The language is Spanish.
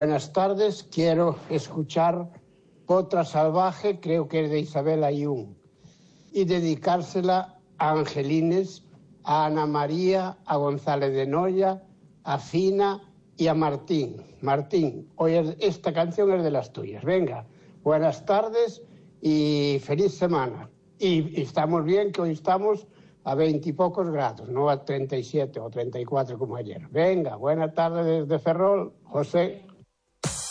Buenas tardes, quiero escuchar Potra Salvaje, creo que es de Isabel Ayun, y dedicársela a Angelines, a Ana María, a González de Noya, a Fina y a Martín. Martín, hoy esta canción es de las tuyas. Venga, buenas tardes y feliz semana. Y estamos bien, que hoy estamos a 20 y pocos grados, no a 37 o 34 como ayer. Venga, buena tarde desde Ferrol, José.